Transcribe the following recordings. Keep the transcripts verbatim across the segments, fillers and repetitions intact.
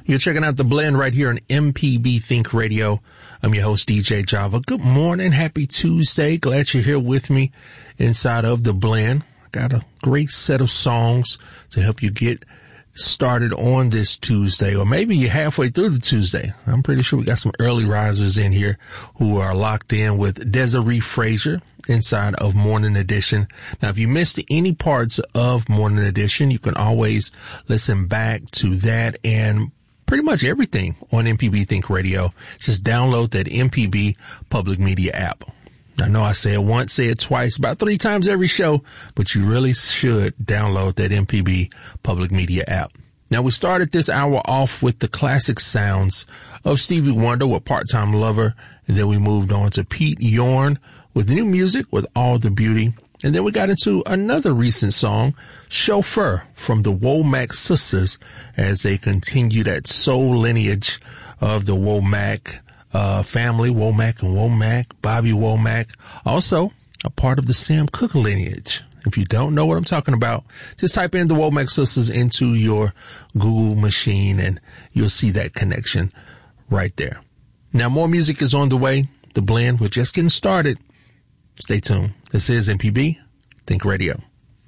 You're checking out The Blend right here on M P B Think Radio. I'm your host, D J Java. Good morning. Happy Tuesday. Glad you're here with me inside of The Blend. Got a great set of songs to help you get started on this Tuesday, or maybe you're halfway through the Tuesday. I'm pretty sure we got some early risers in here who are locked in with Desiree Frazier inside of Morning Edition. Now, if you missed any parts of Morning Edition, you can always listen back to that and pretty much everything on M P B Think Radio. Just download that M P B Public Media app. I know I say it once, say it twice, about three times every show, but you really should download that M P B Public Media app. Now, we started this hour off with the classic sounds of Stevie Wonder with Part-Time Lover, and then we moved on to Pete Yorn with new music with All the Beauty. And then we got into another recent song, Chauffeur, from the Womack Sisters, as they continue that soul lineage of the Womack uh, family, Womack and Womack, Bobby Womack, also a part of the Sam Cooke lineage. If you don't know what I'm talking about, just type in the Womack Sisters into your Google machine and you'll see that connection right there. Now, more music is on the way. The Blend, we're just getting started. Stay tuned. This is M P B Think Radio.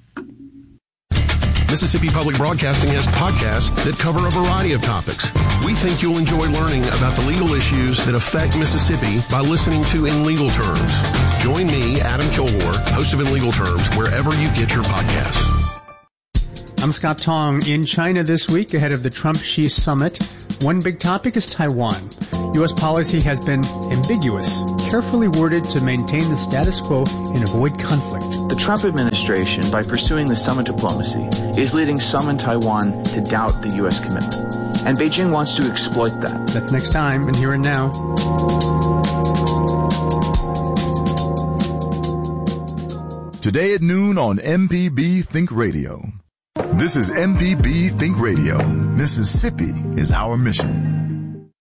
Mississippi Public Broadcasting has podcasts that cover a variety of topics. We think you'll enjoy learning about the legal issues that affect Mississippi by listening to In Legal Terms. Join me, Adam Kilgore, host of In Legal Terms, wherever you get your podcasts. I'm Scott Tong. In China this week, ahead of the Trump-Xi summit, one big topic is Taiwan. U S policy has been ambiguous, carefully worded to maintain the status quo and avoid conflict. The Trump administration, by pursuing the summit diplomacy, is leading some in Taiwan to doubt the U S commitment. And Beijing wants to exploit that. That's next time, and here and now. Today at noon on M P B Think Radio. This is M P B Think Radio. Mississippi is our mission.